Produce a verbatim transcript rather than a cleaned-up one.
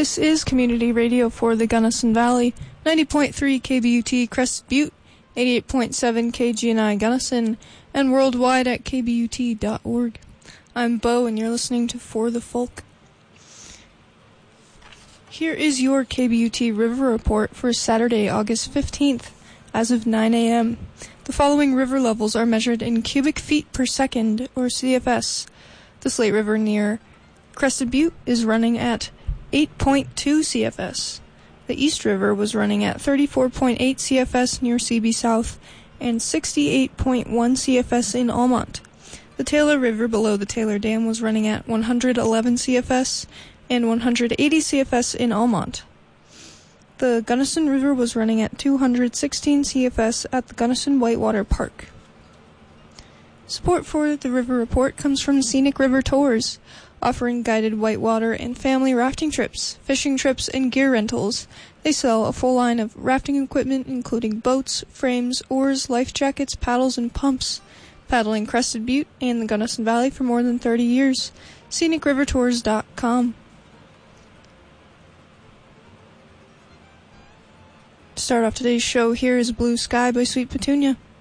This is Community Radio for the Gunnison Valley, ninety point three K B U T Crested Butte, eighty-eight point seven K G N I Gunnison, and worldwide at k b u t dot org. I'm Bo, and you're listening to For the Folk. Here is your K B U T River Report for Saturday, August fifteenth, as of nine a.m. The following river levels are measured in cubic feet per second, or C F S. The Slate River near Crested Butte is running at eight point two C F S. The East River was running at thirty-four point eight C F S near C B South and sixty-eight point one C F S in Almont. The Taylor River below the Taylor Dam was running at one hundred eleven C F S and one hundred eighty C F S in Almont. The Gunnison River was running at two hundred sixteen C F S at the Gunnison Whitewater Park. Support for the River Report comes from Scenic River Tours, offering guided whitewater and family rafting trips, fishing trips, and gear rentals. They sell a full line of rafting equipment, including boats, frames, oars, life jackets, paddles, and pumps. Paddling Crested Butte and the Gunnison Valley for more than thirty years. scenic river tours dot com. To start off today's show, here is Blue Sky by Sweet Petunia.